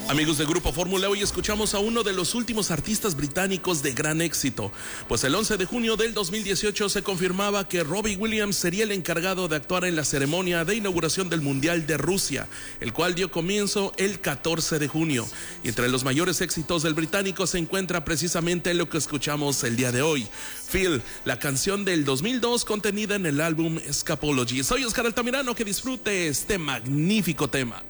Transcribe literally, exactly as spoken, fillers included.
Amigos de Grupo Fórmula, hoy escuchamos a uno de los últimos artistas británicos de gran éxito, pues el once de junio del dos mil dieciocho se confirmaba que Robbie Williams sería el encargado de actuar en la ceremonia de inauguración del Mundial de Rusia, el cual dio comienzo el catorce de junio. Y entre los mayores éxitos del británico se encuentra precisamente lo que escuchamos el día de hoy, Feel, la canción del dos mil dos contenida en el álbum Scapology. Soy Oscar Altamirano, que disfrute este magnífico tema.